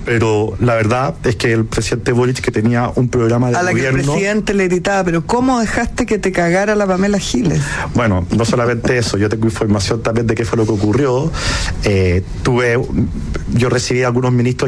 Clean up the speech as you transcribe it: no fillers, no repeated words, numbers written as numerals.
pero la verdad es que el presidente Boric, que tenía un programa de a la gobierno... que el presidente le gritaba, pero ¿cómo dejaste que te cagara la Pamela Giles? Bueno, no solamente eso, yo tengo información también de qué fue lo que ocurrió. Yo recibí a algunos ministros